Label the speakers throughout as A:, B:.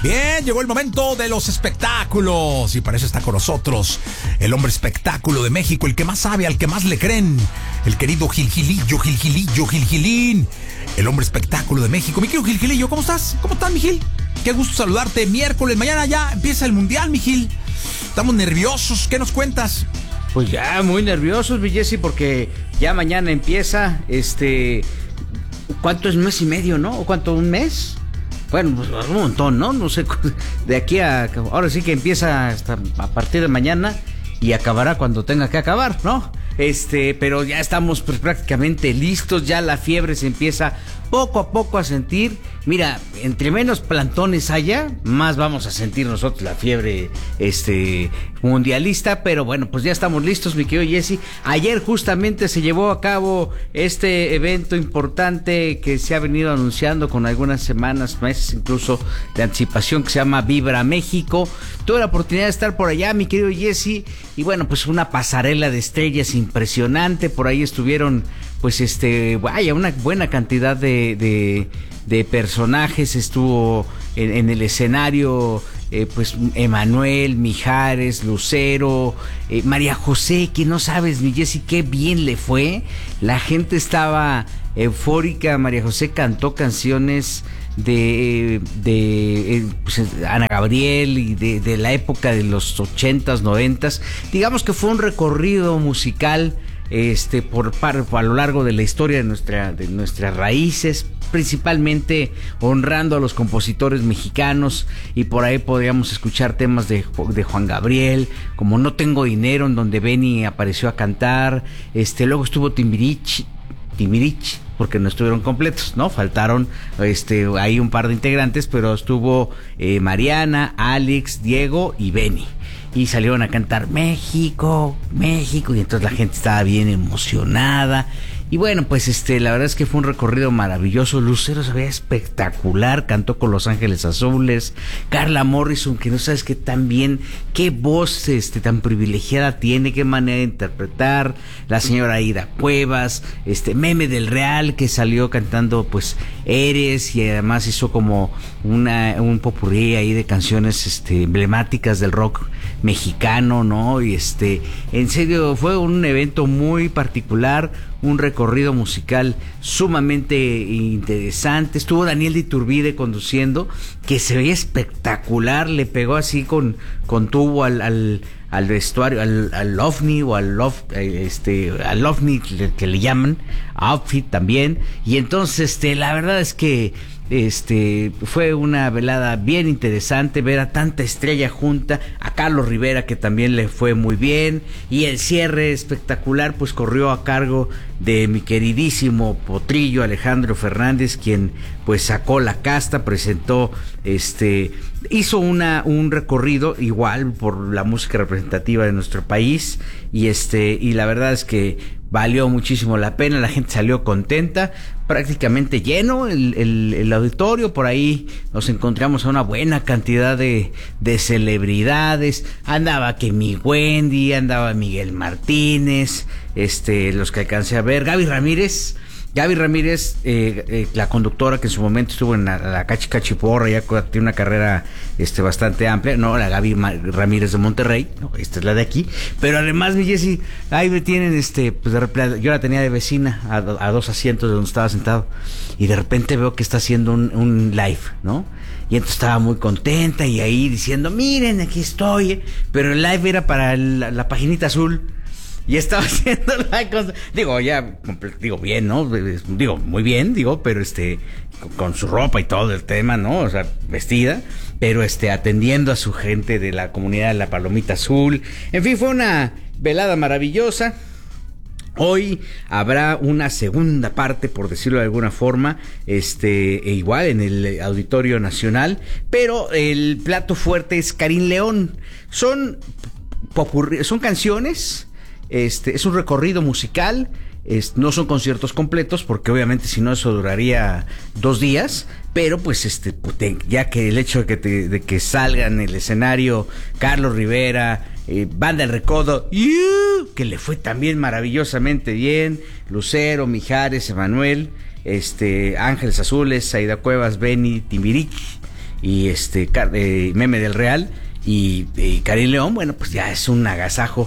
A: Bien, llegó el momento de los espectáculos y para eso está con nosotros el hombre espectáculo de México, el que más sabe, al que más le creen, el querido Gilín, el hombre espectáculo de México. Mi querido Gilillo, ¿cómo estás? ¿Cómo estás, mi Gil? Qué gusto saludarte. Miércoles, mañana ya empieza el Mundial, mi Gil. Estamos nerviosos, ¿qué nos cuentas?
B: Pues ya muy nerviosos, mi Jessy, porque ya mañana empieza, ¿cuánto es? ¿Mes y medio, no? ¿O cuánto? ¿Un mes? Bueno, pues un montón, ¿no? No sé, de aquí a... Ahora sí que empieza hasta a partir de mañana y acabará cuando tenga que acabar, ¿no? Pero ya estamos pues prácticamente listos, ya la fiebre se empieza poco a poco a sentir. Mira, entre menos plantones haya, más vamos a sentir nosotros la fiebre mundialista, pero bueno, pues ya estamos listos, mi querido Jessy. Ayer justamente se llevó a cabo este evento importante que se ha venido anunciando con algunas semanas, meses incluso de anticipación, que se llama Vibra México. Tuve la oportunidad de estar por allá, mi querido Jessy, y bueno, pues una pasarela de estrellas impresionante. Por ahí estuvieron pues vaya, una buena cantidad de personajes. Estuvo en el escenario pues Emanuel, Mijares, Lucero, María José, que no sabes, mi Jessy, qué bien le fue. La gente estaba eufórica. María José cantó canciones de pues, Ana Gabriel y de la época de los 80s, 90s. Digamos que fue un recorrido musical a lo largo de la historia de nuestras raíces, principalmente honrando a los compositores mexicanos, y por ahí podríamos escuchar temas de Juan Gabriel, como No Tengo Dinero, en donde Benny apareció a cantar. Luego estuvo Timbirich, porque no estuvieron completos, ¿no? Faltaron ahí un par de integrantes, pero estuvo Mariana, Alex, Diego y Benny. Y salieron a cantar México, México, y entonces la gente estaba bien emocionada. Y bueno, pues la verdad es que fue un recorrido maravilloso. Lucero se veía espectacular, cantó con Los Ángeles Azules. Carla Morrison, que no sabes qué tan bien, qué voz tan privilegiada tiene, qué manera de interpretar. La señora Aida Cuevas, Meme del Real, que salió cantando pues Eres, y además hizo como un popurrí ahí de canciones emblemáticas del rock mexicano, ¿no? Y en serio fue un evento muy particular, un recorrido musical sumamente interesante. Estuvo Daniel de Iturbide conduciendo, que se veía espectacular, le pegó así con tubo al vestuario, al ovni, o al ovni que le llaman outfit también. Y entonces la verdad es que fue una velada bien interesante, ver a tanta estrella junta, a Carlos Rivera, que también le fue muy bien, y el cierre espectacular pues corrió a cargo de mi queridísimo potrillo Alejandro Fernández, quien pues sacó la casta, presentó hizo un recorrido igual por la música representativa de nuestro país, y la verdad es que valió muchísimo la pena. La gente salió contenta, prácticamente lleno el auditorio. Por ahí nos encontramos a una buena cantidad de celebridades. Andaba que mi Wendy, andaba Miguel Martínez, los que alcancé a ver, Gaby Ramírez, la conductora que en su momento estuvo en la Cachiporra, ya tiene una carrera bastante amplia, no, la Gaby Ramírez de Monterrey, no, esta es la de aquí, pero además, mi Jessy, ahí me tienen, pues de repente, yo la tenía de vecina a 2 asientos de donde estaba sentado, y de repente veo que está haciendo un live, ¿no? Y entonces estaba muy contenta, y ahí diciendo, miren, aquí estoy, pero el live era para la paginita azul. Y estaba haciendo la cosa, bien, ¿no? Digo, muy bien, pero con su ropa y todo el tema, ¿no? O sea, vestida, pero atendiendo a su gente de la comunidad de la Palomita Azul. En fin, fue una velada maravillosa. Hoy habrá una segunda parte, por decirlo de alguna forma, igual en el Auditorio Nacional, pero el plato fuerte es Karim León. Son canciones. Es un recorrido musical, no son conciertos completos, porque obviamente si no eso duraría 2 días, pero pues ya que el hecho de que salgan en el escenario Carlos Rivera, Banda El Recodo, que le fue también maravillosamente bien, Lucero, Mijares, Emanuel, Ángeles Azules, Aida Cuevas, Benny, Timbirich, Meme del Real y Karim León, bueno, pues ya es un agasajo.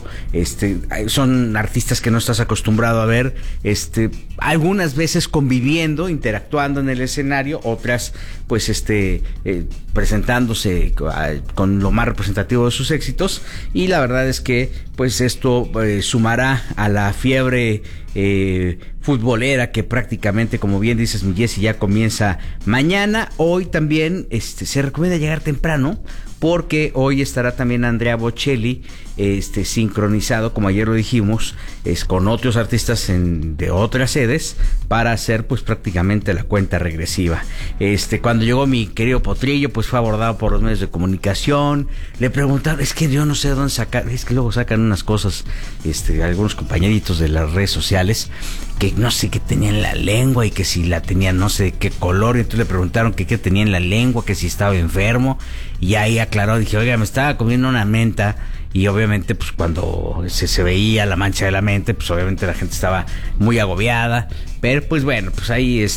B: Son artistas que no estás acostumbrado a ver, algunas veces conviviendo, interactuando en el escenario, otras pues presentándose con lo más representativo de sus éxitos, y la verdad es que pues esto sumará a la fiebre futbolera que prácticamente, como bien dices, mi Jessy, ya comienza mañana. Hoy también se recomienda llegar temprano, porque hoy estará también Andrea Bocelli sincronizado, como ayer lo dijimos, con otros artistas de otras sedes, para hacer pues prácticamente la cuenta regresiva. Cuando llegó mi querido Potrillo, pues fue abordado por los medios de comunicación. Le preguntaron, es que yo no sé de dónde sacar, es que luego sacan unas cosas, algunos compañeritos de las redes sociales, que no sé qué tenía en la lengua, y que si la tenía no sé de qué color, y entonces le preguntaron que qué tenía en la lengua, que si estaba enfermo, y ahí aclaró, dije, oiga, me estaba comiendo una menta. Y obviamente pues cuando se veía la mancha de la mente, pues obviamente la gente estaba muy agobiada, pero pues bueno, pues ahí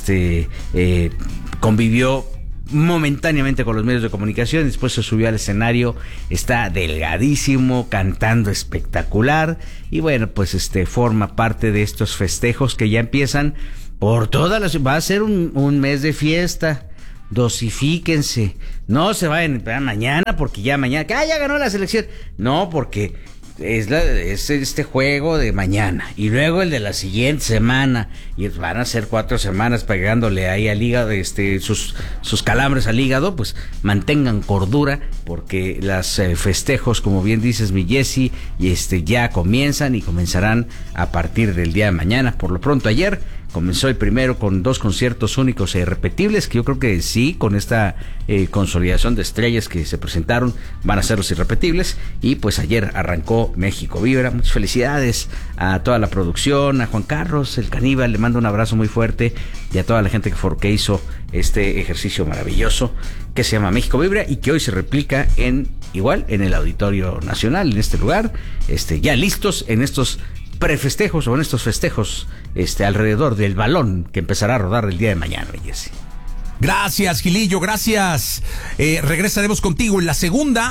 B: convivió momentáneamente con los medios de comunicación. Después se subió al escenario, está delgadísimo, cantando espectacular, y bueno, pues forma parte de estos festejos que ya empiezan por todas las... Va a ser un mes de fiesta. Dosifíquense, no se vayan a esperar mañana, porque ya mañana, ya ganó la selección. No, porque es este juego de mañana, y luego el de la siguiente semana, y van a ser 4 semanas pegándole ahí al hígado, sus calambres al hígado. Pues mantengan cordura, porque las festejos, como bien dices, mi Jessy, y ya comienzan, y comenzarán a partir del día de mañana. Por lo pronto, ayer comenzó el primero con 2 conciertos únicos e irrepetibles, que yo creo que sí, con esta consolidación de estrellas que se presentaron, van a ser los irrepetibles. Y pues ayer arrancó México Vibra. Muchas felicidades a toda la producción, a Juan Carlos, el caníbal, le mando un abrazo muy fuerte, y a toda la gente que hizo este ejercicio maravilloso que se llama México Vibra, y que hoy se replica igual en el Auditorio Nacional, en este lugar, ya listos en estos prefestejos, o en estos festejos alrededor del balón que empezará a rodar el día de mañana, Jessy.
A: Gracias, Gilillo, gracias. Regresaremos contigo en la segunda.